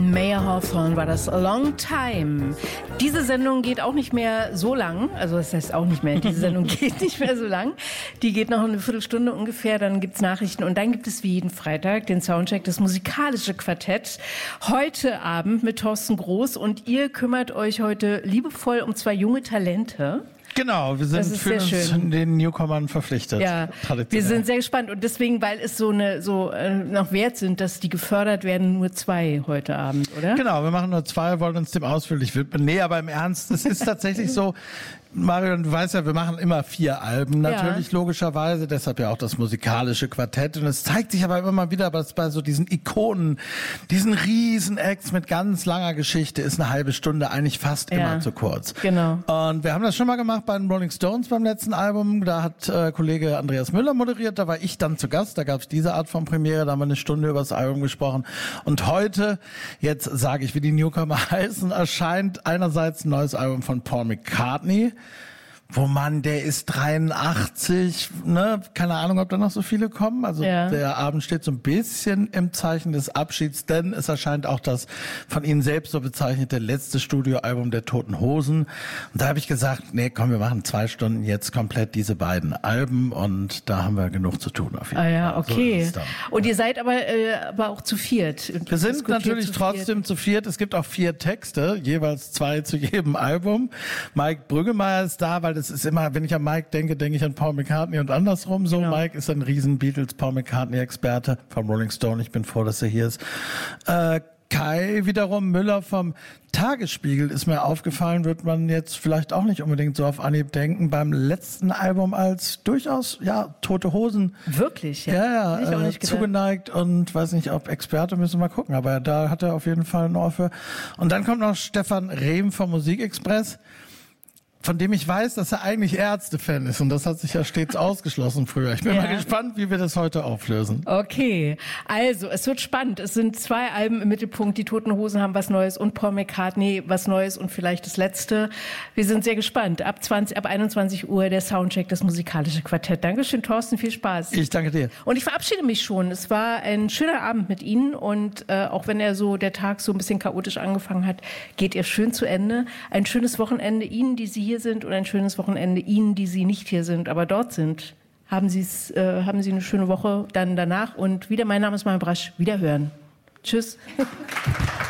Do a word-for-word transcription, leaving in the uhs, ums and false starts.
Mayer Hawthorne war das, A Long Time. Diese Sendung geht auch nicht mehr so lang, also das heißt auch nicht mehr, diese Sendung geht nicht mehr so lang. Die geht noch eine Viertelstunde ungefähr, dann gibt's Nachrichten und dann gibt es wie jeden Freitag den Soundcheck, das musikalische Quartett. Heute Abend mit Thorsten Groß und ihr kümmert euch heute liebevoll um zwei junge Talente. Genau, wir sind für uns den Newcomern verpflichtet. Ja, wir sind sehr gespannt und deswegen, weil es so eine so äh, noch wert sind, dass die gefördert werden, nur zwei heute Abend, oder? Genau, wir machen nur zwei, wollen uns dem ausführlich widmen. Nee, aber im Ernst, es ist tatsächlich so, Marion, du weißt ja, wir machen immer vier Alben, natürlich, ja. Logischerweise, deshalb ja auch das musikalische Quartett. Und es zeigt sich aber immer mal wieder, dass bei so diesen Ikonen, diesen riesen Acts mit ganz langer Geschichte ist eine halbe Stunde eigentlich fast ja. immer zu kurz. Genau. Und wir haben das schon mal gemacht bei den Rolling Stones beim letzten Album. Da hat äh, Kollege Andreas Müller moderiert, da war ich dann zu Gast, da gab es diese Art von Premiere, da haben wir eine Stunde über das Album gesprochen. Und heute, jetzt sage ich, wie die Newcomer heißen, erscheint einerseits ein neues Album von Paul McCartney, wo man, der ist dreiundachtzig, ne, keine Ahnung, ob da noch so viele kommen. Also ja. Der Abend steht so ein bisschen im Zeichen des Abschieds, denn es erscheint auch das von Ihnen selbst so bezeichnete letzte Studioalbum der Toten Hosen. Und da habe ich gesagt, nee, komm, wir machen zwei Stunden jetzt komplett diese beiden Alben und da haben wir genug zu tun auf jeden Fall. Ah ja, okay. So und ihr seid aber, äh, aber auch zu viert. Wir sind natürlich zu trotzdem zu viert. Es gibt auch vier Texte, jeweils zwei zu jedem Album. Mike Brüggemeier ist da, weil das ist immer, wenn ich an Mike denke, denke ich an Paul McCartney und andersrum. So, genau. Mike ist ein riesen Beatles-Paul McCartney-Experte vom Rolling Stone. Ich bin froh, dass er hier ist. Äh, Kai wiederum Müller vom Tagesspiegel ist mir aufgefallen, wird man jetzt vielleicht auch nicht unbedingt so auf Anhieb denken, beim letzten Album als durchaus, ja, Tote Hosen. Wirklich? Ja, ja, ja äh, zugeneigt und weiß nicht, ob Experte, müssen wir mal gucken, aber da hat er auf jeden Fall ein Ohr für. Und dann kommt noch Stefan Rehm vom Musikexpress, von dem ich weiß, dass er eigentlich Ärzte-Fan ist. Und das hat sich ja stets ausgeschlossen früher. Ich bin ja. mal gespannt, wie wir das heute auflösen. Okay, also es wird spannend. Es sind zwei Alben im Mittelpunkt. Die Toten Hosen haben was Neues und Paul McCartney was Neues und vielleicht das Letzte. Wir sind sehr gespannt. Ab zwanzig, ab einundzwanzig Uhr der Soundcheck, das musikalische Quartett. Dankeschön, Thorsten, viel Spaß. Ich danke dir. Und ich verabschiede mich schon. Es war ein schöner Abend mit Ihnen und äh, auch wenn er so, der Tag so ein bisschen chaotisch angefangen hat, geht er schön zu Ende. Ein schönes Wochenende Ihnen, die Sie hier sind und ein schönes Wochenende Ihnen, die Sie nicht hier sind, aber dort sind. Haben Sie es, äh, haben Sie eine schöne Woche dann danach und wieder, mein Name ist Marion Brasch, wiederhören. Tschüss.